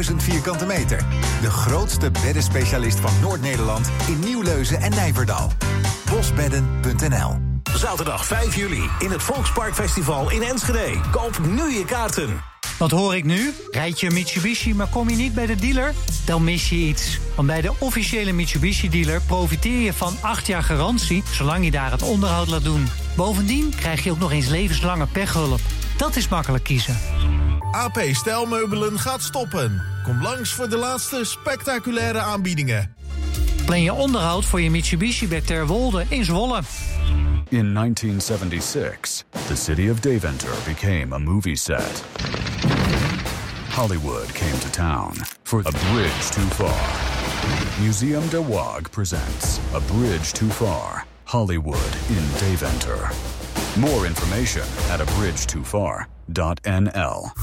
1000 vierkante meter. De grootste beddenspecialist van Noord-Nederland in Nieuwleuzen en Nijverdal. Bosbedden.nl. Zaterdag 5 juli in het Volksparkfestival in Enschede. Koop nu je kaarten. Wat hoor ik nu? Rijd je een Mitsubishi, maar kom je niet bij de dealer? Dan mis je iets. Want bij de officiële Mitsubishi-dealer profiteer je van 8 jaar garantie, zolang je daar het onderhoud laat doen. Bovendien krijg je ook nog eens levenslange pechhulp. Dat is makkelijk kiezen. AP Stijlmeubelen gaat stoppen. Kom langs voor de laatste spectaculaire aanbiedingen. Plan je onderhoud voor je Mitsubishi bij Terwolde in Zwolle. In 1976, the city of Deventer became a movie set. Hollywood came to town for A Bridge Too Far. Museum de Waag presents A Bridge Too Far, Hollywood in Deventer. More information at abridgetofar.nl.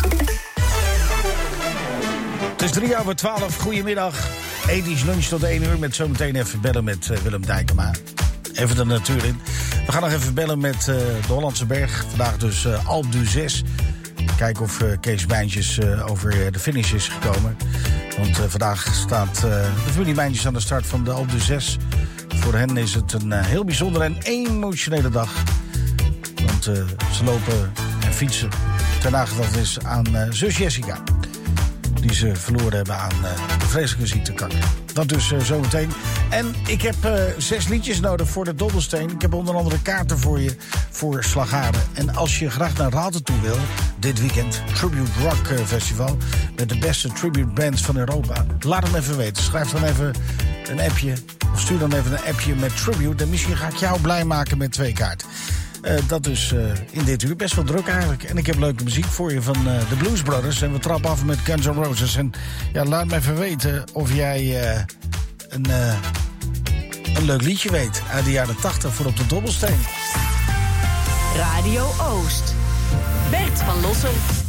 Het is 11:03. Goedemiddag. Edisch lunch tot 1 uur met zometeen even bellen met Willem Dijkema. Even de natuur in. We gaan nog even bellen met de Hollandse Berg. Vandaag dus Alpe d'Huez. Kijken of Kees Mijntjes over de finish is gekomen. Want vandaag staat de familie Mijntjes aan de start van de Alpe d'Huez. Voor hen is het een heel bijzondere en emotionele dag. Want ze lopen en fietsen ter nagedachtenis aan zus Jessica. Die ze verloren hebben aan de vreselijke ziekte kanker. Dat dus zometeen. En ik heb 6 liedjes nodig voor de Dobbelsteen. Ik heb onder andere kaarten voor je voor Slagharen. En als je graag naar Raalte toe wil, dit weekend, Tribute Rock Festival, met de beste tribute bands van Europa. Laat hem even weten. Schrijf dan even een appje. Of stuur dan even een appje met Tribute. En misschien ga ik jou blij maken met 2 kaarten. Dat dus in dit uur best wel druk eigenlijk. En ik heb leuke muziek voor je van de Blues Brothers. En we trappen af met Guns N' Roses. En ja, laat me even weten of jij een leuk liedje weet uit de jaren 80 voor op de Dobbelsteen. Radio Oost. Bert van Lossel.